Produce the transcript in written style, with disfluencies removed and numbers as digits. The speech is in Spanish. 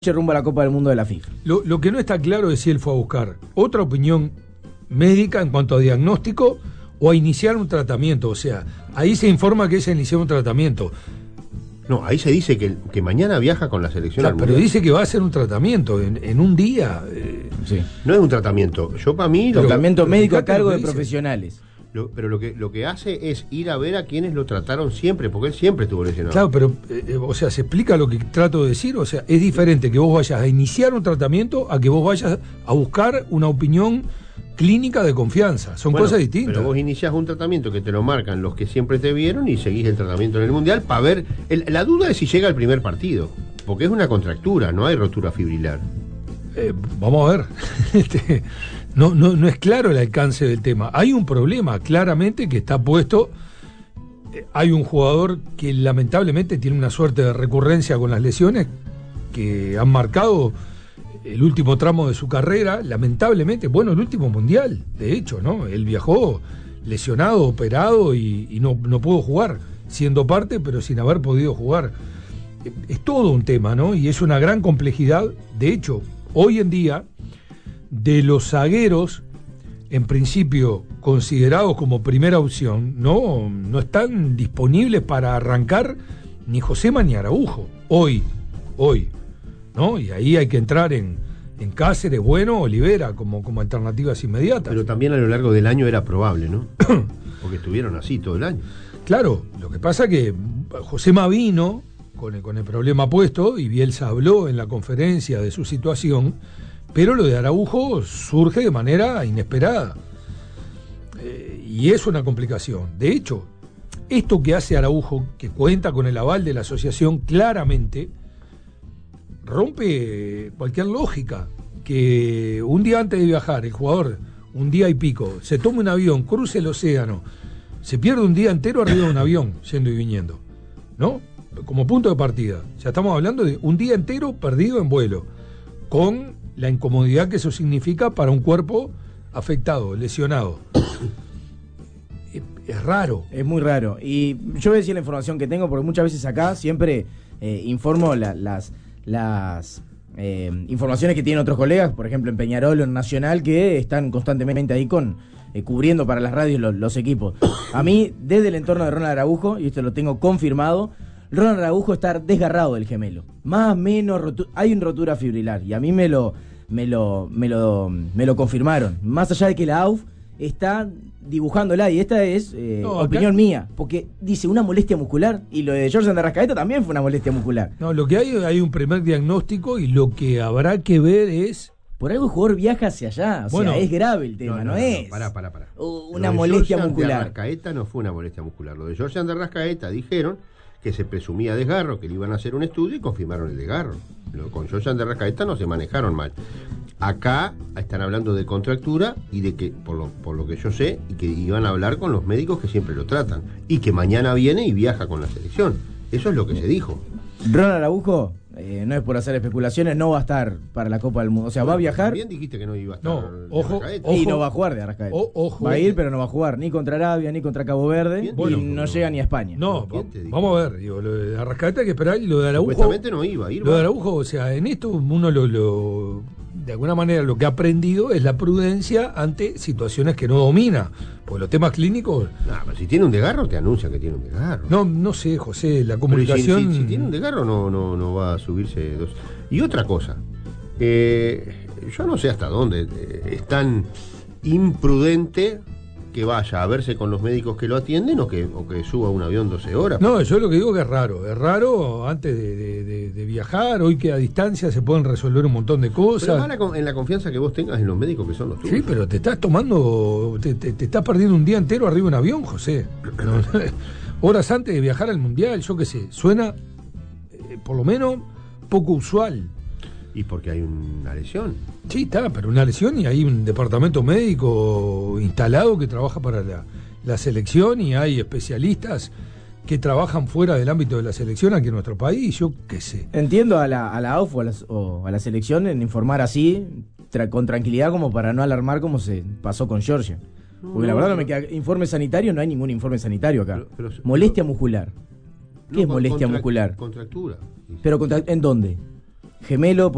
rumbo a la Copa del Mundo de la FIFA. Lo que no está claro es si él fue a buscar otra opinión médica en cuanto a diagnóstico o a iniciar un tratamiento. O sea, ahí se informa que es a iniciar un tratamiento. No, ahí se dice que mañana viaja con la selección al Pero Mundial. dice que va a hacer un tratamiento en un día. Sí. No es un tratamiento. Yo para mí... Tratamiento médico a fíjate cargo lo que de dice. profesionales. Pero lo que hace es ir a ver a quienes lo trataron siempre, porque él siempre estuvo lesionado. Claro, pero, o sea, ¿se explica lo que trato de decir? O sea, es diferente que vos vayas a iniciar un tratamiento a que vos vayas a buscar una opinión clínica de confianza. Son Bueno, cosas distintas. Pero vos iniciás un tratamiento que te lo marcan los que siempre te vieron y seguís el tratamiento en el Mundial para ver... La duda es si llega al primer partido, porque es una contractura, no hay rotura fibrilar. Vamos a ver. No es claro el alcance del tema. Hay un problema, claramente, que está puesto. Hay un jugador que lamentablemente tiene una suerte de recurrencia con las lesiones que han marcado el último tramo de su carrera, lamentablemente, el último mundial, de hecho, ¿no? Él viajó lesionado, operado y no pudo jugar, siendo parte, pero sin haber podido jugar. Es todo un tema, ¿no? Y es una gran complejidad. De hecho, hoy en día, de los zagueros, en principio considerados como primera opción, no están disponibles para arrancar ni Josema ni Araujo. Hoy, ¿no? Y ahí hay que entrar en Cáceres, Olivera, como alternativas inmediatas. Pero también a lo largo del año era probable, ¿no? Porque estuvieron así todo el año. Claro, lo que pasa que Josema vino con el problema puesto y Bielsa habló en la conferencia de su situación, pero lo de Araujo surge de manera inesperada. Y es una complicación. De hecho, esto que hace Araujo, que cuenta con el aval de la asociación, claramente rompe cualquier lógica. Que un día antes de viajar, el jugador, un día y pico, se tome un avión, cruce el océano, se pierde un día entero arriba de un avión, yendo y viniendo, ¿no? Como punto de partida. Ya estamos hablando de un día entero perdido en vuelo, con la incomodidad que eso significa para un cuerpo afectado, lesionado. Es raro. Es muy raro. Y yo voy a decir la información que tengo, porque muchas veces acá siempre informo las informaciones que tienen otros colegas, por ejemplo en Peñarol o en Nacional, que están constantemente ahí cubriendo para las radios los equipos. A mí, desde el entorno de Ronald Araujo, y esto lo tengo confirmado, Ronald Araujo está desgarrado del gemelo. Más o menos hay una rotura fibrilar, y a mí me lo confirmaron. Más allá de que la AUF está dibujándola, y esta es opinión mía, porque dice una molestia muscular, y lo de Jorge de Arrascaeta también fue una molestia muscular. No, lo que hay un primer diagnóstico, y lo que habrá que ver es... Por algo el jugador viaja hacia allá, sea, es grave el tema, no es Pará. una molestia muscular. De Arrascaeta no fue una molestia muscular. Lo de Jorge de Arrascaeta dijeron que se presumía desgarro, que le iban a hacer un estudio y confirmaron el desgarro. Con Jorge de Arrascaeta no se manejaron mal. Acá están hablando de contractura y de que, por lo que yo sé, y que iban a hablar con los médicos que siempre lo tratan, y que mañana viene y viaja con la selección. Eso es lo que se dijo. Ronald Araujo, no es por hacer especulaciones, no va a estar para la Copa del Mundo. O sea, va a viajar. Bien dijiste que no iba a estar. No, ojo, y no va a jugar de Arrascaeta. Va a ir, pero no va a jugar ni contra Arabia, ni contra Cabo Verde, y no llega ni a España. No, vamos a ver, digo, lo de Arrascaeta hay que esperar, y lo de Araujo... Supuestamente no iba a ir. Lo de Araujo, o sea, en esto uno de alguna manera lo que ha aprendido es la prudencia ante situaciones que no domina, porque los temas clínicos... Pero si tiene un desgarro, te anuncia que tiene un desgarro. No sé, José, la comunicación... Si tiene un desgarro, no va a subirse dos. Y otra cosa, yo no sé hasta dónde es tan imprudente que vaya a verse con los médicos que lo atienden o que suba un avión 12 horas. No, yo lo que digo que es raro antes de viajar, hoy que a distancia se pueden resolver un montón de cosas. Pero en la confianza que vos tengas en los médicos que son los tuyos. Sí, pero te estás te estás perdiendo un día entero arriba de un avión, José. Horas antes de viajar al Mundial, yo qué sé, suena por lo menos poco usual. Y porque hay una lesión. Sí, está, pero una lesión, y hay un departamento médico instalado que trabaja para la selección, y hay especialistas que trabajan fuera del ámbito de la selección aquí en nuestro país, yo qué sé. Entiendo a la AUF o a la selección en informar así, con tranquilidad, como para no alarmar como se pasó con Georgia. Porque la verdad no me queda informe sanitario, no hay ningún informe sanitario acá. Molestia muscular. ¿Qué es molestia muscular? Contractura. Pero ¿en dónde? Gemelo.